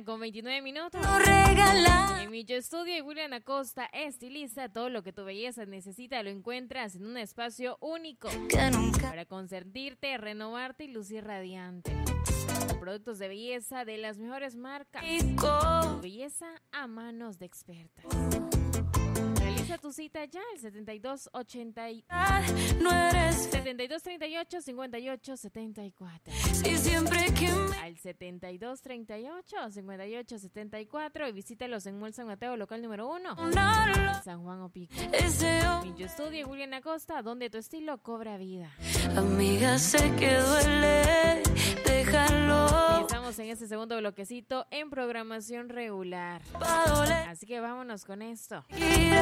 con 29 minutos. En mi estudio, William Acosta, estilista. Todo lo que tu belleza necesita lo encuentras en un espacio único para consentirte, renovarte y lucir radiante. Productos de belleza de las mejores marcas. Belleza a manos de expertas. Realiza tu cita ya al 7238-5874. Al 7238-5874 y visítalos en Mall San Mateo, local número 1, San Juan Opico. Mi estudio, William Acosta, donde tu estilo cobra vida. Amiga, sé que duele, déjalo. Y estamos en este segundo bloquecito en programación regular. Así que vámonos con esto.